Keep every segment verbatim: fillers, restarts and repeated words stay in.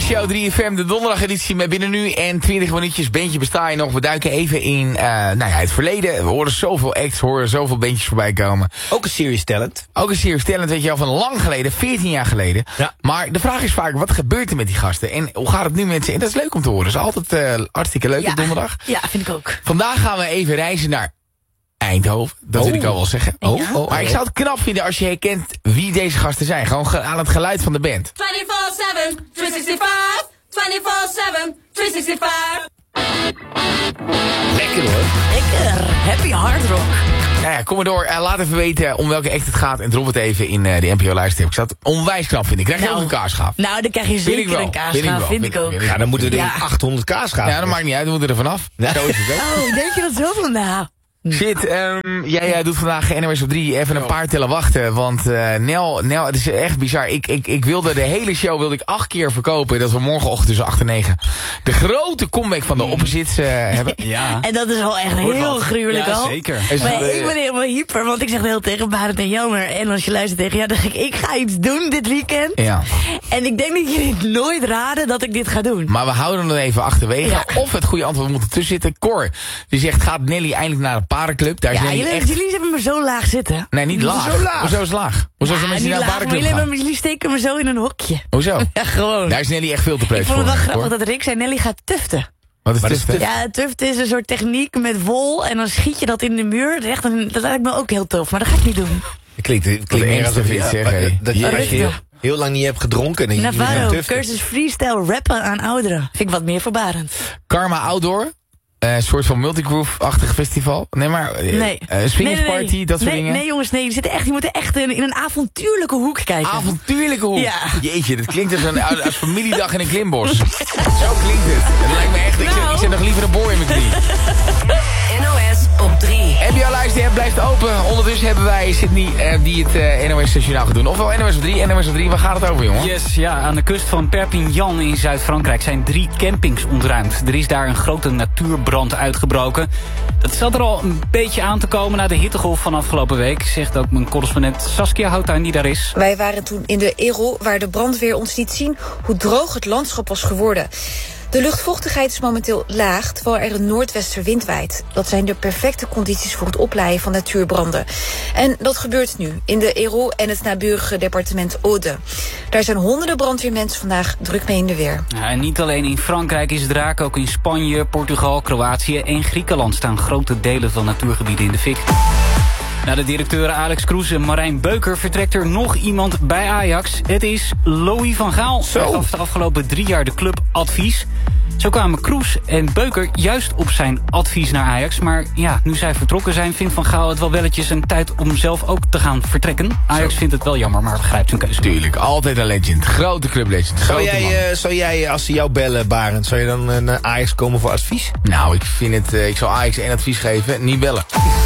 Show drie F M, de donderdageditie met binnen nu en twintig minuutjes. Bandje besta je nog. We duiken even in uh, nou ja, het verleden. We horen zoveel acts, horen zoveel bandjes voorbij komen. Ook een serious talent. Ook een serious talent, weet je wel, van lang geleden, veertien jaar geleden. Ja. Maar de vraag is vaak, wat gebeurt er met die gasten? En hoe gaat het nu met ze? En dat is leuk om te horen. Dat is altijd uh, hartstikke leuk ja. op donderdag. Ja, vind ik ook. Vandaag gaan we even reizen naar Eindhoven. Dat oh. wil ik al wel zeggen. Oh. Ja. Oh. Maar ik zou het knap vinden als je herkent wie deze gasten zijn. Gewoon ge- aan het geluid van de band. twenty-four seven, driehonderdzesenzestig. twenty-four seven, driehonderdzesenzestig. Lekker hoor. Lekker. Happy hard rock. Nou ja, kom maar door. Uh, laat even weten om welke act het gaat. En drop het even in uh, de N P O luistertip. Ik zou het onwijs knap vinden. Krijg je nou, ook een kaarschaaf? Nou, dan krijg je zeker wel. een kaarschaaf. Vind ik ook. Ja, dan moeten we er ja. achthonderd kaarschaven. Ja, dat maakt niet uit. We moeten er vanaf. Ja. Zo is het ook. Oh, denk je dat zo van? Nou... Shit, um, jij, jij doet vandaag N O S op drie even een paar tellen wachten. Want uh, Nel, Nel, het is echt bizar. Ik, ik, ik wilde de hele show wilde ik acht keer verkopen. Dat we morgenochtend tussen acht en negen de grote comeback van de opposites uh, hebben. Ja. En dat is wel echt heel gruwelijk ja, al. Zeker. Maar ik ben helemaal hyper, want ik zeg heel tegen Barend en Jammer. En als je luistert tegen jou, dan denk ik, ik ga iets doen dit weekend. Ja. En ik denk dat jullie nooit raden dat ik dit ga doen. Maar we houden hem even achterwege. Ja. Of het goede antwoord moet ertussen zitten. Cor, die zegt, gaat Nelly eindelijk naar de paardenclub? Daar is ja, Nelly jullie, echt... jullie hebben me zo laag zitten. Nee, niet laag. Zo laag. Hoezo is het laag? Hoezo ja, zijn mensen die naar de laag, maar paardenclub jullie, gaan? hebben, jullie steken me zo in een hokje. Hoezo? Ja, gewoon. Daar is Nelly echt veel te pleeg Ik voor. vond het wel grappig Cor. dat Rick zei, Nelly gaat tuften. Wat is Maar tuften? Ja, tuften is een soort techniek met wol en dan schiet je dat in de muur. Dat, is echt een, dat lijkt me ook heel tof, maar dat ga ik niet doen. Het klinkt, het Wat klinkt meer ernstig alsof je, iets, zeg, ja, hé. dat je, Jeetje. als je heel, heel lang niet hebt gedronken. En je niet Navarro, meer tuften. cursus freestyle rappen aan ouderen. Vind ik wat meer verbarend. Karma Outdoor. Uh, een soort van multigroove-achtig festival. Nee, maar... Uh, Nee. Uh, swingersparty, nee, nee, nee. dat soort nee, dingen. Nee, jongens, nee. Die, zitten echt, die moeten echt in, in een avontuurlijke hoek kijken. Avontuurlijke hoek. Ja. Jeetje, dat klinkt als een, een familiedag in een klimbos. Zo klinkt het. Het lijkt me echt... Ik, Nou. zet, ik zet nog liever een boor in mijn knie. N O S op drie. N P O luisterapp blijft open. Ondertussen hebben wij Sydney uh, die het uh, N O S-journaal gaat doen. Ofwel N O S op drie, N O S op drie. Waar gaat het over, jongen? Yes, ja, aan de kust van Perpignan in Zuid-Frankrijk zijn drie campings ontruimd. Er is daar een grote natuurbrand uitgebroken. Dat zat er al een beetje aan te komen na de hittegolf van afgelopen week, zegt ook mijn correspondent Saskia Houttuin die daar is. Wij waren toen in de Hérault, waar de brandweer ons liet zien hoe droog het landschap was geworden. De luchtvochtigheid is momenteel laag, terwijl er een noordwesterwind waait. Dat zijn de perfecte condities voor het opleiden van natuurbranden. En dat gebeurt nu in de Hérault en het naburige departement Aude. Daar zijn honderden brandweermensen vandaag druk mee in de weer. Ja, en niet alleen in Frankrijk is het raak, ook in Spanje, Portugal, Kroatië en Griekenland staan grote delen van natuurgebieden in de fik. Na de directeuren Alex Kroes en Marijn Beuker vertrekt er nog iemand bij Ajax. Het is Louis van Gaal. Hij gaf de afgelopen drie jaar de club advies. Zo kwamen Kroes en Beuker juist op zijn advies naar Ajax. Maar ja, nu zij vertrokken zijn, vindt Van Gaal het wel welletjes een tijd om zelf ook te gaan vertrekken. Ajax Zo. vindt het wel jammer, maar begrijpt zijn keuze. Tuurlijk, altijd een legend. Grote clublegend. Zou jij, uh, zou jij, als ze jou bellen, Barend, zou je dan uh, naar Ajax komen voor advies? Nou, ik vind het, uh, ik zal Ajax één advies geven, niet bellen.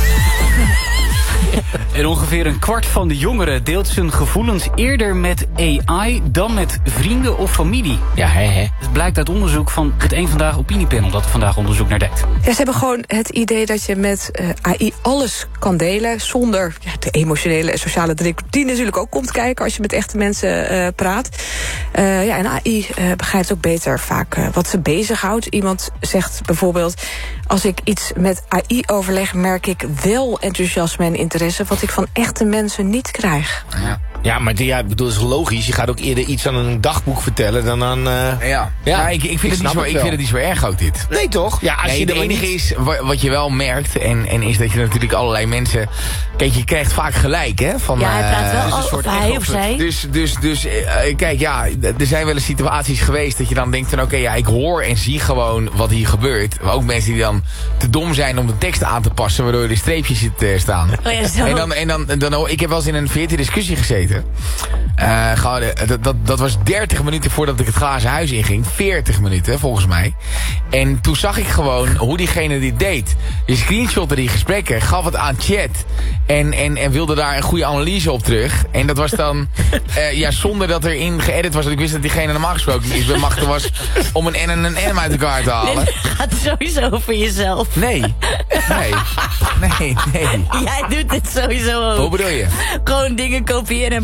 En ongeveer een kwart van de jongeren deelt zijn gevoelens eerder met A I dan met vrienden of familie. Ja, hè, hè. Het blijkt uit onderzoek van het Eén Vandaag opiniepanel dat er vandaag onderzoek naar deed. Ja, ze hebben gewoon het idee dat je met uh, A I alles kan delen zonder ja, de emotionele en sociale druk die natuurlijk ook komt kijken als je met echte mensen uh, praat. Uh, ja, en A I uh, begrijpt ook beter vaak uh, wat ze bezighoudt. Iemand zegt bijvoorbeeld, als ik iets met A I overleg, merk ik wel enthousiasme en interesse wat ik van echte mensen niet krijg. Ja. Ja, maar ja, ik bedoel, dat is logisch. Je gaat ook eerder iets aan een dagboek vertellen dan aan... Uh... Ja, ja. ja ik, ik, vind het niet zo, ik vind het niet zo erg ook dit. Nee, toch? Ja, als nee, je het enige niet... is, wat je wel merkt, en, en is dat je natuurlijk allerlei mensen... Kijk, je krijgt vaak gelijk, hè? Van, ja, hij praat wel uh, al, of hij of zij. Dus, dus, dus uh, kijk, ja, er zijn wel eens situaties geweest dat je dan denkt van... Oké, okay, ja, ik hoor en zie gewoon wat hier gebeurt. Maar ook mensen die dan te dom zijn om de tekst aan te passen... waardoor je de streepjes ziet uh, staan. Oh ja, zo. En dan, en dan, dan, dan, ik heb wel eens in een veertien discussie gezeten... Uh, gewoon, dat, dat, dat was dertig minuten voordat ik het glazen huis inging. veertig minuten, volgens mij. En toen zag ik gewoon hoe diegene dit deed. Die screenshotte die gesprekken, gaf het aan chat. En, en, en wilde daar een goede analyse op terug. En dat was dan, uh, ja, zonder dat er in geëdit was. Dat ik wist dat diegene normaal gesproken niet bemachtigd was om een N en een M uit elkaar te halen. Dit gaat sowieso over jezelf. Nee, nee, nee, nee. Jij doet dit sowieso ook. Hoe bedoel je? Gewoon dingen kopiëren en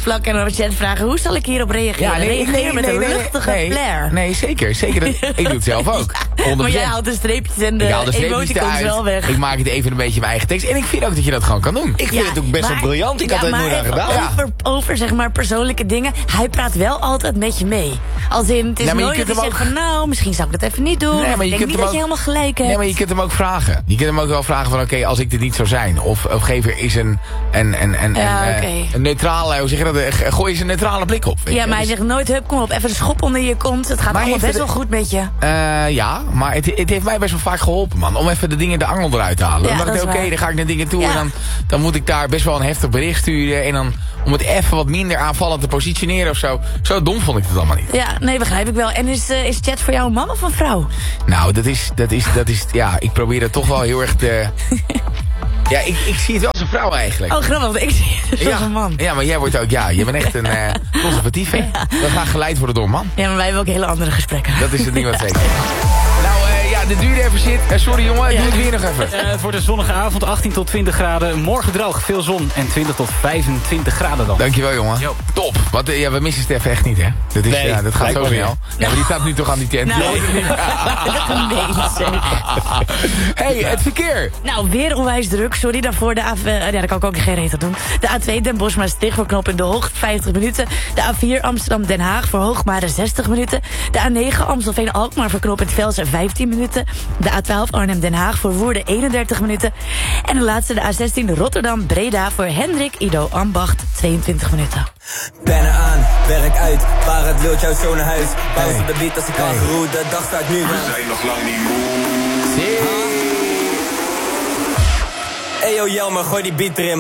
aanplakken en dan op chat vragen... hoe zal ik hierop reageren? Reageer met een luchtige nee, flair. Nee, zeker. zeker dat, ik doe het zelf ook. honderd procent. Maar jij haalt de streepjes en de, de emoticons wel weg. Ik maak het even een beetje mijn eigen tekst. En ik vind ook dat je dat gewoon kan doen. Ik vind Ja, het ook best wel maar- briljant. Ik ja, had er maar nooit aan even gedaan. Over, over zeg maar persoonlijke dingen. Hij praat wel altijd met je mee. Als in, het is Nee, maar je nooit dat kunt hij hem zegt ook- van... nou, misschien zou ik dat even niet doen. Nee, maar Of je ik denk kunt niet hem dat je ook- helemaal gelijk hebt. Nee, maar je kunt hem ook vragen. Je kunt hem ook wel vragen van... oké, als ik dit niet zou zijn. Of, of geef er eens een, een, een, een, Ja, een, oké. eh, een neutrale... Hoe zeg je dat? Eh, Gooi eens een neutrale blik op. weet Ja, je. maar hij Dus- zegt nooit, hup, kom op, even een schop onder je kont. Het gaat Maar allemaal heeft best het- wel goed met je. Eh, ja, maar het, het heeft mij best wel vaak geholpen, man. Om even de dingen de angel eruit te halen. Ja, dan dacht dat ik, is oké, waar. dan ga ik naar dingen toe. Ja. En dan, dan moet ik daar best wel een heftig bericht sturen. En dan om het even wat minder aanvallend te positioneren of zo. Zo dom vond ik het allemaal niet. Ja, nee, begrijp ik wel. En is, uh, is chat voor jou een man of een vrouw? Nou, dat is, dat is, dat is, ja, ik probeer het toch wel heel erg te... Ja, ik, ik zie het wel als een vrouw eigenlijk. Oh, grappig, ik zie het dus ja, als een man. ja, maar jij wordt ook, ja, je bent echt een uh, conservatief, hè? We gaan geleid worden door een man. Ja, maar wij hebben ook hele andere gesprekken. Dat is het ding wat zeker. Nou, uh, ja, de duurde even zit. Uh, sorry jongen, doe het weer nog even. Uh, het wordt een zonnige avond, achttien tot twintig graden. Morgen droog, veel zon en twintig tot vijfentwintig graden dan. Dankjewel jongen. Jo. Top. Want uh, ja, we missen Stef echt niet, hè? Dat, is, Nee, ja, dat gaat lijkt zo me snel. weer. Ja, maar die staat nu toch aan die tent. Nou, Je hoort het niet. nee, zeker. Hey, het verkeer. Nou, weer onwijs druk. Sorry daarvoor. De A, uh, ja, daar kan ik ook geen reet aan doen. De A twee Den Bosch Maastricht voor knooppunt De Hoogte vijftig minuten. De A vier Amsterdam Den Haag voor Hoogmade zestig minuten. De A negen Amstelveen Alkmaar voor knooppunt Velsen vijftien minuten. De A twaalf Arnhem Den Haag voor Woerden eenendertig minuten. En de laatste de A zestien Rotterdam Breda voor Hendrik Ido Ambacht tweeëntwintig minuten. Pennen aan, werk uit, waar het lult jou zo naar huis. Pauze op de beat als ik kan geroed, de dag staat nu. We zijn nog lang niet moe. Hey yo Jelmer, gooi die beat erin.